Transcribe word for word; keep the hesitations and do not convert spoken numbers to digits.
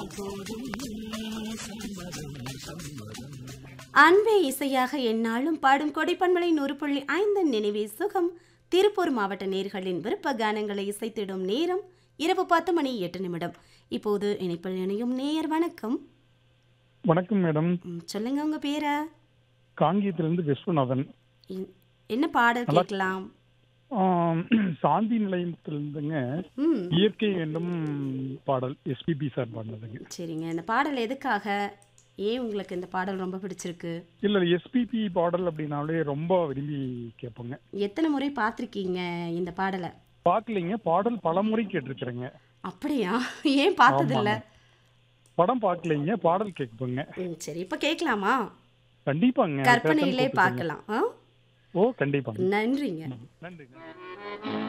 அன்பே இசையாக எந்நாளும் பாடும் கொடைப்பண்பலை நூறு புள்ளி ஐந்து நினைவே சுகம். திருப்பூர் மாவட்ட நேர்களின் விருப்ப கானங்களை இசைத்திடும் நேரம் இரவு பத்து மணி எட்டு நிமிடம். இப்போது இணைப்பில் இணையும் நேயர் வணக்கம். வணக்கம் மேடம். ம், சொல்லுங்க உங்க பேரை. காங்கேயத்திலிருந்து விஸ்வநாதன். என்- என்ன பாடல் நல்லா- கேட்கலாம்? ஆம், சாந்தி நிலையத்திலிருந்துங்க ம் இயற்கை வேண்டும் பாடல் எஸ்பிபி சார் பாடினதுங்க. சரிங்க, இந்த பாடல் எதுக்காக, ஏன் உங்களுக்கு இந்த பாடல் ரொம்ப பிடிச்சிருக்கு? இல்ல எஸ்பிபி பாடல் அப்படின்னாலே ரொம்ப விரும்பி கேட்போங்க. எத்தனை முறை பார்த்துருக்கீங்க இந்த பாடலை? பார்க்கலைங்க, பாடல் பல முறை கேட்டிருக்கிறேங்க. அப்படியா? ஏன் பார்த்ததில்ல? ஆமாங்க. படம் பார்க்கலைங்க, பாடல் கேட்போங்க. ம் சரி, இப்போ கேட்கலாமா? கண்டிப்பாங்க. கற்பனையிலே பேசணும் கூப்பிட்டுருங்க. பார்க்கலாம். ஆ ஓ கண்டிப்பாங்க. நன்றிங்க. நன்றி.